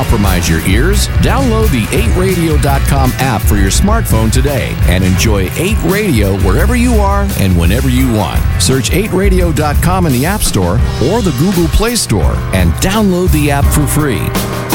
compromise your ears? Download the 8radio.com app for your smartphone today and enjoy 8 Radio wherever you are and whenever you want. Search 8radio.com in the App Store or the Google Play Store and download the app for free.